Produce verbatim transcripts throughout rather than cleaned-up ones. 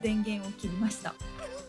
電源を切りました。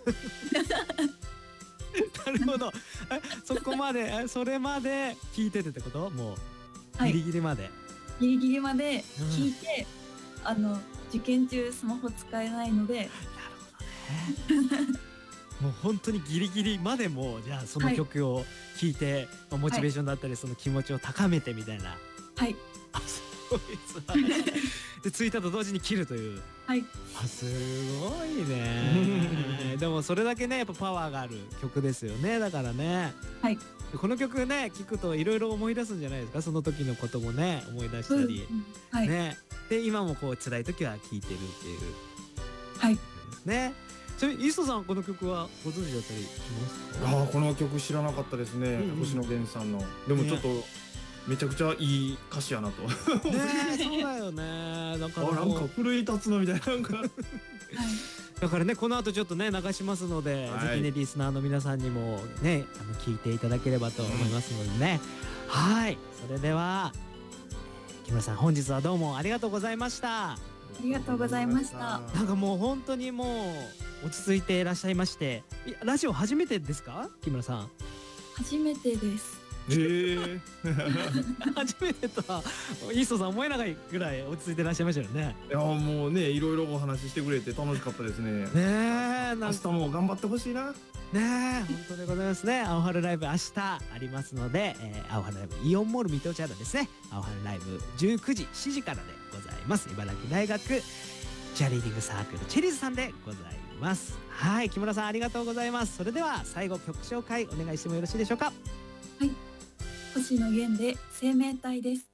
なるほど。え、そこまで、え、それまで聞いててってこと？もうギリはい。 ギリまで。 ギリギリまでうん。 聞いて、あの受験中スマホ使えないので。 なるほどね。もうほんとにギリギリまでも、じゃあそのはい。 曲を聴いて、ま、モはい。 チベーションだったり、その気持ちを高めてみたいな。 はい。 あ、すごいさ。で、着いたと同時に切るという。 はい。 あ、すごいね。でもそれだけね、やっぱパワーがある曲ですよね、だからね。 はい。 この曲ね、聴くと色々思い出すんじゃないですか？その時のこともね、思い出したり。 そうですね。はい。 ね。で、今もこう辛い時は聴いてるっていう。 はい。 ですね。ちなみに磯さん、この曲はご存知だったりしますか？ ああ、この曲知らなかったですね。 うんうん。 星野源さんの。でもちょっね。 と、めちゃくちゃいい歌詞やなと。 ね、そうだよね。だかあ、なんらもうか奮い立つなみたいな、なんか。 はい。 だからね、この後ちょっとね、流しますので、 はい。 ぜひね、リスナーの皆さんにもね、あの聴いていただければと思いますのでね。はい。それでは、え、木村さん、本日はどうもありがとうございました。 ありがとうございました。 なんかもうほんとにもう落ち着いていらっしゃいまして、いラジオ初めてですか？木村さん。 初めてです。 へえ。 初めてとは、磯さん思えないぐらい落ち着いてらっしゃいましたよね。 いや、もうね、色々お話ししてくれて楽しかったですね。 ね、なん明日も頑張って欲しいな。 ね、ほんとでございますね。アオハルライブ明日ありますので、え、アオハルライブイオンモール水戸茶屋ですね。アオハルライブじゅうくじ、しちじからでございます。茨城大学チアリーディングサークルチェリーズさんでございます。はい、木村さんありがとうございます。それでは最後曲紹介お願いしてもよろしいでしょうか？ はい。星野源で生命体です。